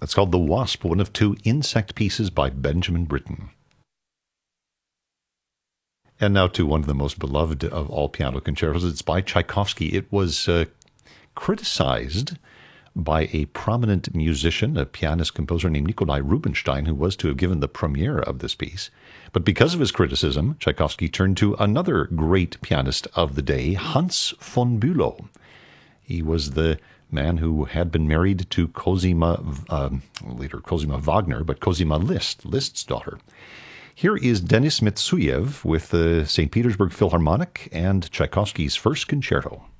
That's called The Wasp, one of two insect pieces by Benjamin Britten. And now to one of the most beloved of all piano concertos. It's by Tchaikovsky. It was criticized by a prominent musician, a pianist-composer named Nikolai Rubinstein, who was to have given the premiere of this piece. But because of his criticism, Tchaikovsky turned to another great pianist of the day, Hans von Bülow. He was the man who had been married to later Cosima Wagner, but Cosima Liszt, Liszt's daughter. Here is Denis Metsuyev with the St. Petersburg Philharmonic and Tchaikovsky's first concerto.